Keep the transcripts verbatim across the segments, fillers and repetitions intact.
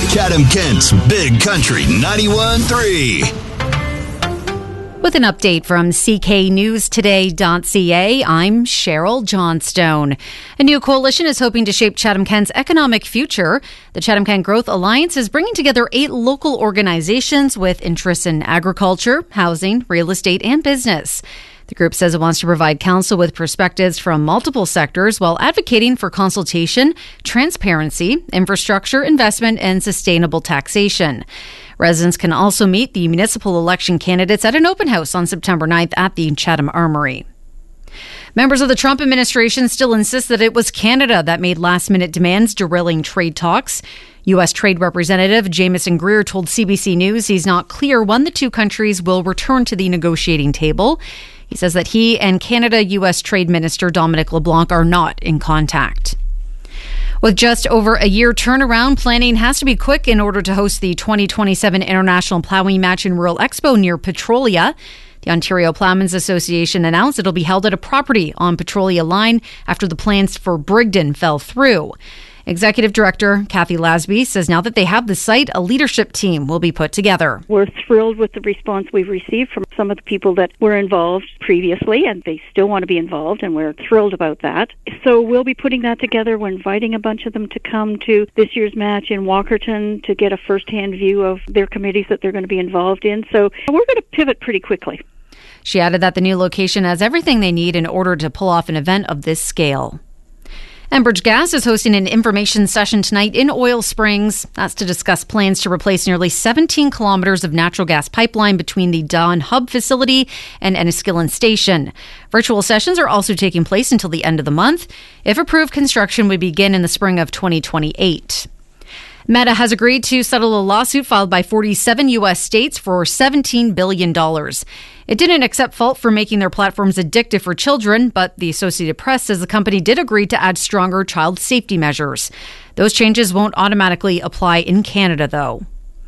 Chatham-Kent's Big Country ninety-one point three. With an update from C K News Today dot C A, I'm Cheryl Johnstone. A new coalition is hoping to shape Chatham-Kent's economic future. The Chatham-Kent Growth Alliance is bringing together eight local organizations with interests in agriculture, housing, real estate, and business. The group says it wants to provide counsel with perspectives from multiple sectors while advocating for consultation, transparency, infrastructure, investment, and sustainable taxation. Residents can also meet the municipal election candidates at an open house on September ninth at the Chatham Armory. Members of the Trump administration still insist that it was Canada that made last-minute demands derailing trade talks. U S Trade Representative Jamieson Greer told C B C News he's not clear when the two countries will return to the negotiating table. He says that he and Canada U S Trade Minister Dominic LeBlanc are not in contact. With just over a year turnaround, planning has to be quick in order to host the twenty twenty-seven International Plowing Match and Rural Expo near Petrolia. The Ontario Plowmen's Association announced it'll be held at a property on Petrolia Line after the plans for Brigden fell through. Executive Director Kathy Lasby says now that they have the site, a leadership team will be put together. We're thrilled with the response we've received from some of the people that were involved previously, and they still want to be involved, and we're thrilled about that. So we'll be putting that together. We're inviting a bunch of them to come to this year's match in Walkerton to get a first-hand view of their committees that they're going to be involved in. So we're going to pivot pretty quickly. She added that the new location has everything they need in order to pull off an event of this scale. Enbridge Gas is hosting an information session tonight in Oil Springs. That's to discuss plans to replace nearly seventeen kilometers of natural gas pipeline between the Dawn Hub facility and Enniskillen Station. Virtual sessions are also taking place until the end of the month. If approved, construction would begin in the spring of twenty twenty-eight. Meta has agreed to settle a lawsuit filed by forty-seven U S states for seventeen billion dollars. It didn't accept fault for making their platforms addictive for children, but the Associated Press says the company did agree to add stronger child safety measures. Those changes won't automatically apply in Canada, though.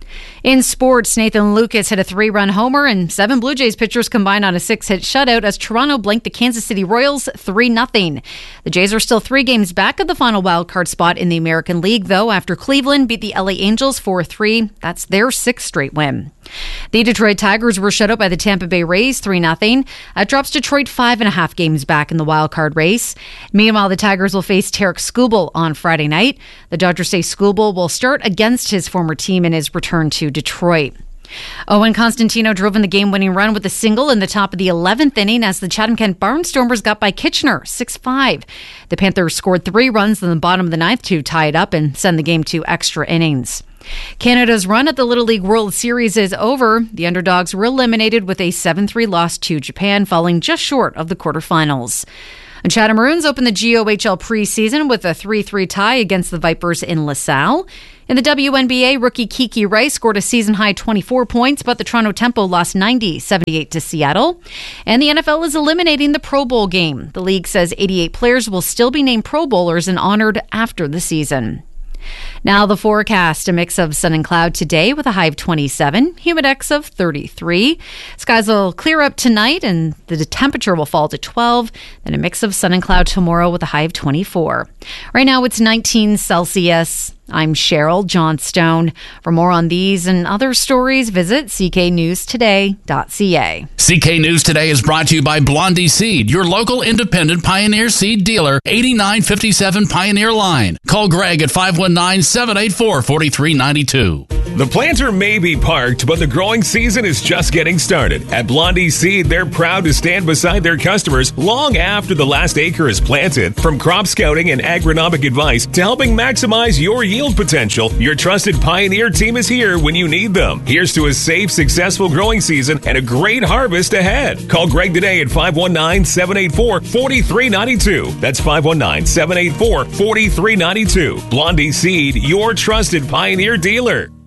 In sports, Nathan Lucas hit a three-run homer and seven Blue Jays pitchers combined on a six-hit shutout as Toronto blanked the Kansas City Royals three nothing. The Jays are still three games back of the final wildcard spot in the American League, though, after Cleveland beat the L A Angels four three. That's their sixth straight win. The Detroit Tigers were shut out by the Tampa Bay Rays three nothing. That drops Detroit five and a half games back in the wildcard race. Meanwhile, the Tigers will face Tarek Skubal on Friday night. The Dodgers say Skubal will start against his former team in his return to Detroit. Owen Constantino drove in the game-winning run with a single in the top of the eleventh inning as the Chatham-Kent Barnstormers got by Kitchener six five. The Panthers scored three runs in the bottom of the ninth to tie it up and send the game to extra innings. Canada's run at the Little League World Series is over. The underdogs were eliminated with a seven three loss to Japan, falling just short of the quarterfinals. And Chatham Maroons opened the G O H L preseason with a three three tie against the Vipers in LaSalle. In the W N B A, rookie Kiki Rice scored a season-high twenty-four points, but the Toronto Tempo lost ninety seventy-eight to Seattle. And the N F L is eliminating the Pro Bowl game. The league says eighty-eight players will still be named Pro Bowlers and honored after the season. Now the forecast, a mix of sun and cloud today with a high of twenty-seven, humidex of thirty-three. Skies will clear up tonight and the temperature will fall to twelve. Then a mix of sun and cloud tomorrow with a high of twenty-four. Right now it's nineteen Celsius. I'm Cheryl Johnstone. For more on these and other stories, visit c k news today dot c a. C K News Today is brought to you by Blondie Seed, your local independent Pioneer Seed dealer, eighty-nine fifty-seven Pioneer Line. Call Greg at five one nine, seven eight four, four three nine two. The planter may be parked, but the growing season is just getting started. At Blondie Seed, they're proud to stand beside their customers long after the last acre is planted. From crop scouting and agronomic advice to helping maximize your yield potential, your trusted Pioneer team is here when you need them. Here's to a safe, successful growing season and a great harvest ahead. Call Greg today at five one nine, seven eight four, four three nine two. That's five one nine, seven eight four, four three nine two. Blondie Seed, your trusted Pioneer dealer.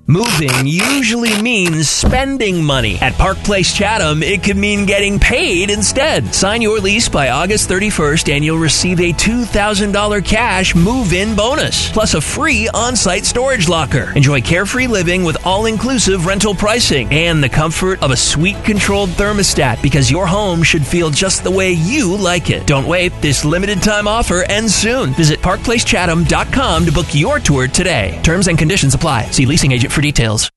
Moving usually means spending money. At Park Place Chatham, it could mean getting paid instead. Sign your lease by August thirty-first and you'll receive a two thousand dollars cash move-in bonus, plus a free on-site storage locker. Enjoy carefree living with all-inclusive rental pricing and the comfort of a suite-controlled thermostat, because your home should feel just the way you like it. Don't wait. This limited-time offer ends soon. Visit park place chatham dot com to book your tour today. Terms and conditions apply. See leasing agent for details.